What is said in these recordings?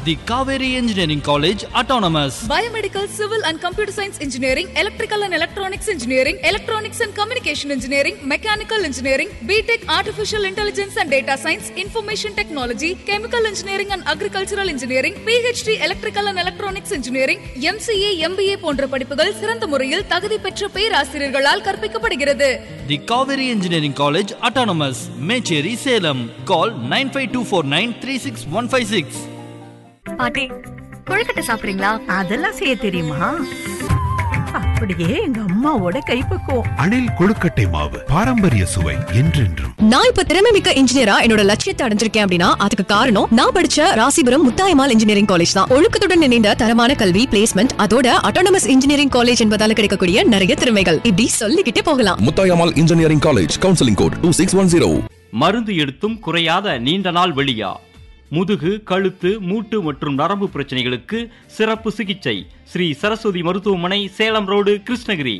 The Kaveri Engineering College Autonomous. Biomedical, Civil and Computer Science Engineering, Electrical and Electronics Engineering, Electronics and Communication Engineering, Mechanical Engineering, BTech Artificial Intelligence and Data Science, Information Technology, Chemical Engineering and Agricultural Engineering, PhD Electrical and Electronics Engineering, MCA, MBA போன்ற படிப்புகள் சிறந்த முறையில் தகுதி பெற்ற பேராசிரியர்களால் கற்பிக்கப்படுகிறது. The Kaveri Engineering College Autonomous. Mecheri, Salem. Call 9524936156. பாட்டி, கொழுக்கட்டை சாப்பிடுறீங்களா? அதெல்லாம் செய்ய தெரியுமா? அப்படியே எங்க அம்மாவோட கைப்பக்குவம். அணில் கொழுக்கட்டை மாவு, பாரம்பரிய சுவை என்றென்றும். நான் இப்ப திறமை மிக்க இன்ஜினியரா என்னோட லட்சியத்தை அடைஞ்சிருக்கேன் அப்படின்னா அதுக்கு காரணம் நான் படிச்ச ராசிபுரம் முத்தாயம்மாள் இன்ஜினியரிங் காலேஜ் தான். ஒழுக்கத்துடன் இணைந்த தரமான கல்வி, பிளேஸ்மெண்ட், அதோட அட்டானமஸ் இன்ஜினியரிங் காலேஜ் என்பதால கிடைக்கக்கூடிய நிறைய திறமைகள் இப்படி சொல்லிக்கிட்டே போகலாம். Muthayammal engineering college, counselling code 2610. மருந்து எடுத்தும் குறையாத நீண்ட நாள் வெளியா, முதுகு, கழுத்து, மூட்டு மற்றும் நரம்பு பிரச்சனைகளுக்கு சிறப்பு சிகிச்சை. ஸ்ரீ சரஸ்வதி மருத்துவமனை, சேலம் ரோடு, கிருஷ்ணகிரி.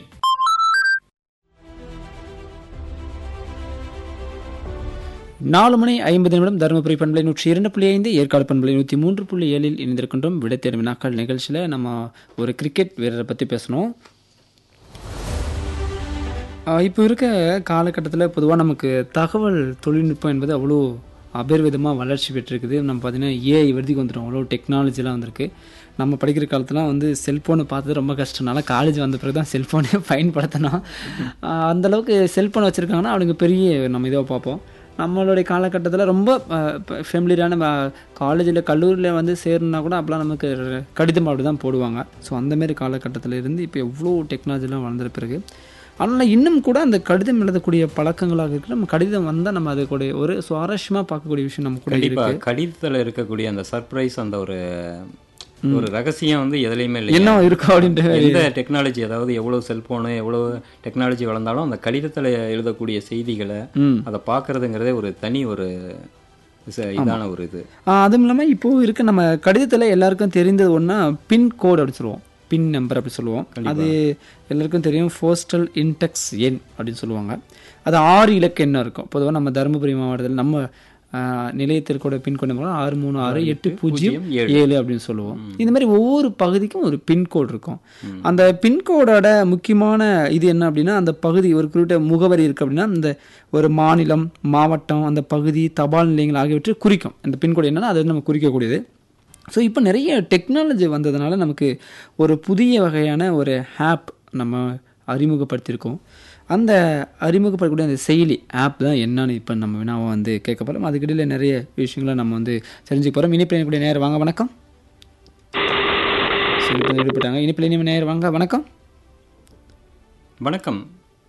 நாலு மணி 50 நிமிடம். தருமபுரி பண்பலை 102.5, ஏற்காடு பண்பலை 103.7 இணைந்திருக்கின்றோம். விடை தேடும் வினாக்கள் நிகழ்ச்சியில் நம்ம ஒரு கிரிக்கெட் வீரரை பற்றி பேசணும். இப்போ இருக்க காலகட்டத்தில் பொதுவாக நமக்கு தகவல் தொழில்நுட்பம் என்பது அவ்வளோ அபரிவிதமாக வளர்ச்சி பெற்றிருக்குது. நம்ம பார்த்திங்கன்னா ஏஐ வரைக்கும் வந்துடும், அவ்வளோ டெக்னாலஜிலாம் வந்திருக்கு. நம்ம படிக்கிற காலத்துலாம் வந்து செல்ஃபோனை பார்த்தது ரொம்ப கஷ்டம்னால காலேஜ் வந்த பிறகு தான் செல்ஃபோனே பயன்படுத்தினோம். அந்தளவுக்கு செல்ஃபோன் வச்சுருக்காங்கன்னா அவனுக்கு பெரிய நம்ம இதாக பார்ப்போம். நம்மளுடைய காலகட்டத்தில் ரொம்ப ஃபெமிலியரான காலேஜில் கல்லூரியில் வந்து சேரணுன்னா கூட அப்போலாம் நமக்கு கடிதம் அப்படி தான் போடுவாங்க. ஸோ அந்தமாரி காலகட்டத்தில் இருந்து இப்போ எவ்வளோ டெக்னாலஜிலாம் வளர்ந்த பிறகு ஆனால் இன்னும் கூட அந்த கடிதம் எழுதக்கூடிய பழக்கங்களாக இருக்குது. நம்ம கடிதம் வந்தால் நம்ம அது கூட ஒரு சுவாரஸ்யமாக பார்க்கக்கூடிய விஷயம் நம்ம கூட இருக்கு. கடிதத்தில் இருக்கக்கூடிய அந்த சர்ப்ரைஸ், அந்த ஒரு ரகசியம் வந்து எதுலையுமே இல்லை. என்ன இருக்கும் அப்படின்ற எந்த டெக்னாலஜி, அதாவது எவ்வளவு செல்போனு எவ்வளவு டெக்னாலஜி வளர்ந்தாலும் அந்த கடிதத்தில் எழுதக்கூடிய செய்திகளை அதை பார்க்கறதுங்கிறதே ஒரு தனி ஒரு இதான ஒரு இது. அதுவும் இல்லாமல் இப்போ இருக்க நம்ம கடிதத்தில் எல்லாருக்கும் தெரிந்தது ஒன்றா பின்கோடு அப்படின்னு சொல்லுவோம், பின் நம்பர் அப்படி சொல்லுவோம். அது எல்லாருக்கும் தெரியும். போஸ்டல் இன்டெக்ஸ் எண் அப்படின்னு சொல்லுவாங்க. அது 6 இலக்க எண்ணம் இருக்கும். பொதுவாக நம்ம தருமபுரி மாவட்டத்தில் நம்ம நிலையத்திற்கூட பின்கோடு 6368007 அப்படின்னு சொல்லுவோம். இந்த மாதிரி ஒவ்வொரு பகுதிக்கும் ஒரு பின்கோடு இருக்கும். அந்த பின்கோடோட முக்கியமான இது என்ன அப்படின்னா, அந்த பகுதி ஒரு குறிப்பிட்ட முகவரி இருக்குது அப்படின்னா அந்த ஒரு மாநிலம், மாவட்டம், அந்த பகுதி, தபால் நிலையங்கள் ஆகியவற்றை குறிக்கும். அந்த பின்கோடு என்னன்னா அது நம்ம குறிக்கக்கூடியது. ஸோ இப்போ நிறைய டெக்னாலஜி வந்ததுனால நமக்கு ஒரு புதிய வகையான ஒரு ஆப் நம்ம அறிமுகப்படுத்தியிருக்கோம். அந்த அறிமுகப்படக்கூடிய அந்த செயலி ஆப் தான் என்னன்னு இப்போ நம்ம வினாவை வந்து கேட்க போகிறோம். அதுக்கிடையில் நிறைய விஷயங்களை நம்ம வந்து தெரிஞ்சுக்க போகிறோம். இனிப்பில் கூடிய நேரம் வாங்க. வணக்கம். ஈடுபட்டாங்க. இனிப்பில் நேரம் வாங்க. வணக்கம். வணக்கம்.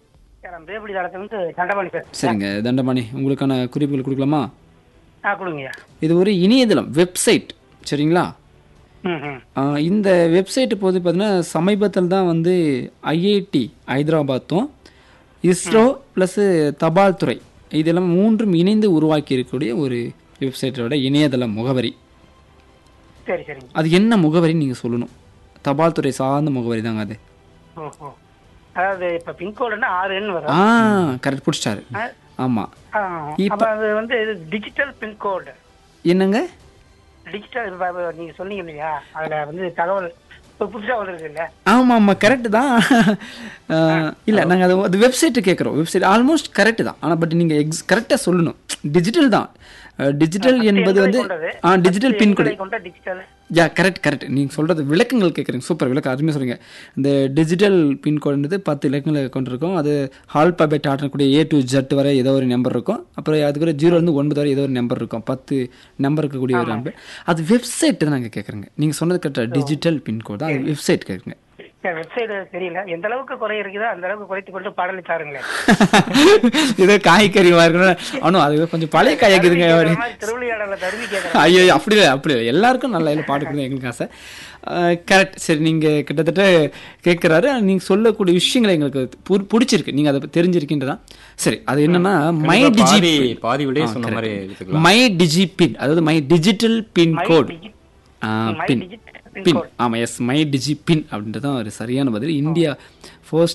சரிங்க தண்டபாணி, உங்களுக்கான குறிப்புகள் கொடுக்கலாமா? கொடுங்க. இது ஒரு இணையதளம், வெப்சைட். சரிங்களா? இந்த வெப்சைட் போது பார்த்தீங்கன்னா சமீபத்தில் தான் வந்து ஐஐடி ஹைதராபாத்தும் இஸ்ரோ ப்ளஸ் தபால் துறை இதெல்லாம் மூன்றும் இணைந்து உருவாக்கி இருக்கக்கூடிய ஒரு வெப்சைட்டோட இணையதள முகவரி. சரி சரி. அது என்ன முகவரின்னு நீங்கள் சொல்லணும். தபால் துறை சார்ந்த முகவரி தாங்க அது. அதாவது இப்போ பின்கோடுன்னா 6 வரும். கரெக்ட், பிடிச்சிட்டாரு. ஆமாம். இப்போ அது வந்து டிஜிட்டல் பின்கோடு. என்னங்க டிஜிட்டல்? நீங்கள் சொன்னீங்க இல்லையா, அதில் வந்து தகவல் புதுசாக வந்துருக்கு இல்லை? ஆமாம் ஆமாம், கரெக்டு தான். இல்லை, நாங்கள் அது வெப்சைட்டு கேட்குறோம். வெப்சைட் ஆல்மோஸ்ட் கரெக்டு தான். ஆனால் பட் நீங்கள் கரெக்டாக சொல்லணும். டிஜிட்டல் தான். டிஜிட்டல் என்பது வந்து டிஜிட்டல் பின்கோடு. யா, கரெக்ட். நீங்கள் சொல்கிறது விளக்கங்கள் கேட்குறீங்க. சூப்பர் விளக்கம், அருமையாக சொல்கிறீங்க. இந்த டிஜிட்டல் பின்கோடுன்றது 10 இலக்கங்களை கொண்டிருக்கும். அது ஆல்பாபெட் ஆட்டக்கூடிய A to Z வரை ஏதோ ஒரு நம்பர் இருக்கும். அப்புறம் அதுக்கு 0 to 9 வரை ஏதோ ஒரு நம்பர் இருக்கும். 10 நம்பர் இருக்கக்கூடிய ஒரு நம்பர். அது வெப்சைட் தான் நாங்கள் கேட்குறேங்க. நீங்கள் சொன்னது கரெக்டாக டிஜிட்டல் பின்கோடு தான். அது வெப்சைட் கேட்குங்க. வெப்சைட் தெரியல, எந்த அளவுக்கு குறை இருக்குதோ அந்த அளவுக்கு குறைத்து கொண்டு பாடலை தாருங்களேன். இதோ காய்கறி இருக்கணும். அது கொஞ்சம் பழைய காய்கறிங்க. திருவிளையாடல தருவி கேட்குறேன். ஐயோ, அப்படி இல்லை. எல்லாருக்கும் நல்லா இல்லை பாட்டு கொடுங்க, எங்களுக்கு ஆசை. கரெக்ட். சரி, நீங்கள் கிட்டத்தட்ட கேட்குறாரு. நீங்கள் சொல்லக்கூடிய விஷயங்களை எங்களுக்கு பிடிச்சிருக்கு. நீங்கள் அதை தெரிஞ்சிருக்கின்றதான். சரி, அது என்னன்னா மை டிஜி பின், அதாவது மை டிஜிட்டல் பின் கோட். பின். ஆமாம், எஸ், மை டிஜி பின் அப்படின்றது தான் ஒரு சரியான பதில். India first